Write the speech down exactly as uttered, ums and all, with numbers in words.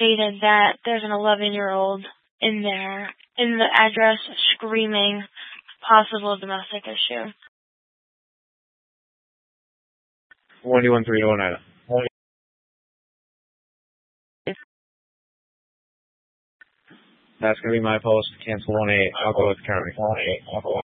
stated that there's an eleven-year-old in there, in the address, screaming possible domestic issue. one one three oh nine. That's going to be my post. Cancel one eight. I'll go with currently.